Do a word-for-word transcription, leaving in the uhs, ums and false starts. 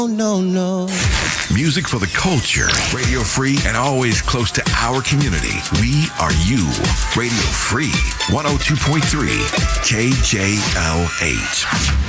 no, no. Music for the culture. Radio Free and always close to our community. We are you. Radio Free. one oh two point three K J L H.